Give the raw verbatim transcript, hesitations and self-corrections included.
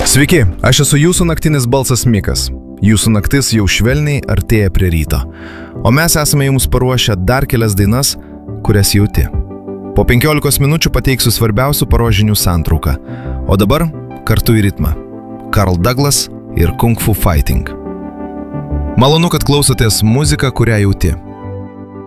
Sveiki, aš esu jūsų naktinis balsas Mikas. Jūsų naktis jau švelniai artėja prie ryto. O mes esame jums paruošę dar kelias dainas, kurias jauti. Po penkiolikos minučių pateiksiu svarbiausių paros santrauką. O dabar kartu į ritmą. Carl Douglas ir Kung Fu Fighting. Malonu, kad klausotės muziką, kurią jauti.